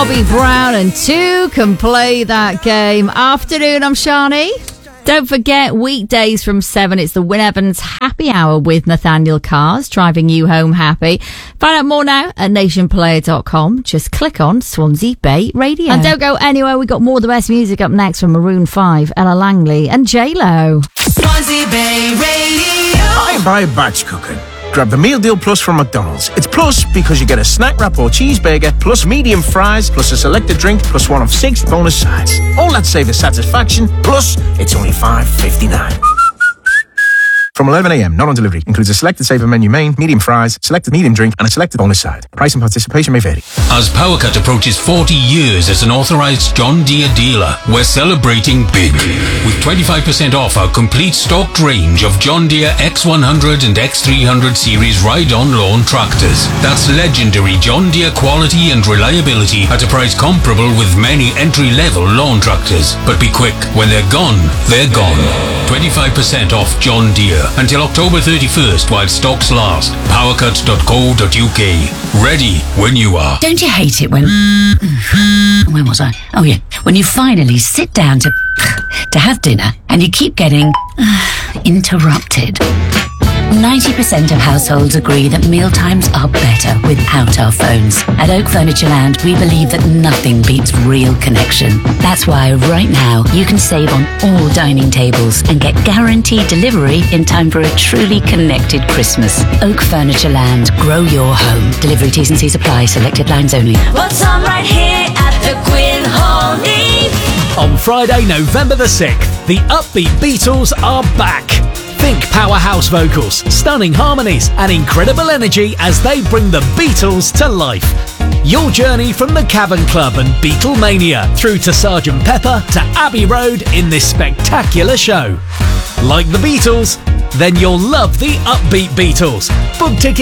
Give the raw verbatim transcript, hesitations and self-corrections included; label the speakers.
Speaker 1: Bobby Brown, and two can play that game. Afternoon, I'm Shani. Don't forget, weekdays from seven, it's the Wyn Evans Happy Hour with Nathaniel Cars, driving you home happy. Find out more now at nation player dot com. Just click on Swansea Bay Radio. And don't go anywhere, we got more of the best music up next from Maroon five, Ella Langley and J-Lo.
Speaker 2: Swansea Bay Radio.
Speaker 3: I buy batch cooking. Grab the Meal Deal Plus from McDonald's. It's plus because you get a snack wrap or cheeseburger, plus medium fries, plus a selected drink, plus one of six bonus sides. All that savor satisfaction, plus it's only five fifty-nine. From eleven a.m, not on delivery. Includes a selected saver menu main, medium fries, selected medium drink, and a selected bonus side. Price and participation may vary.
Speaker 4: As PowerCut approaches forty years as an authorized John Deere dealer, we're celebrating big. With twenty-five percent off our complete stocked range of John Deere X one hundred and X three hundred series ride-on lawn tractors. That's legendary John Deere quality and reliability at a price comparable with many entry-level lawn tractors. But be quick, when they're gone, they're gone. twenty-five percent off John Deere until October thirty-first while stocks last. powercut dot co dot uk. Ready when you are.
Speaker 5: Don't you hate it when... Where was I? Oh, yeah. When you finally sit down to... to have dinner and you keep getting... interrupted. ninety percent of households agree that mealtimes are better without our phones. At Oak Furniture Land, we believe that nothing beats real connection. That's why right now you can save on all dining tables and get guaranteed delivery in time for a truly connected Christmas. Oak Furniture Land. Grow your home. Delivery T's and C's apply. Selected lines only.
Speaker 2: What's on right here at the Quinn Hall Eve?
Speaker 6: On Friday, November the sixth, the upbeat Beatles are back. Think powerhouse vocals, stunning harmonies, and incredible energy as they bring the Beatles to life. Your journey from the Cavern Club and Beatlemania through to Sergeant Pepper to Abbey Road in this spectacular show. Like the Beatles? Then you'll love the upbeat Beatles. Book tickets